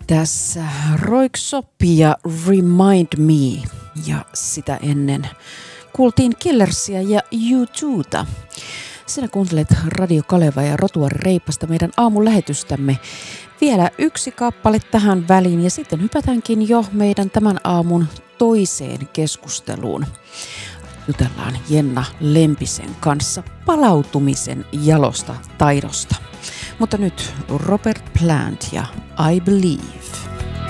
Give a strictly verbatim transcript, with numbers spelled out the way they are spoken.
Tässä Röyksopp ja Remind Me ja sitä ennen kuultiin Killersia ja U two:ta. Sinä kuuntelet Radio Kaleva ja Rotuari Reippasta, meidän aamun lähetystämme. Vielä yksi kappale tähän väliin ja sitten hypätäänkin jo meidän tämän aamun toiseen keskusteluun. Jutellaan Jenna Lempisen kanssa palautumisen jalosta taidosta. Mutta nyt Robert Plant ja I Believe.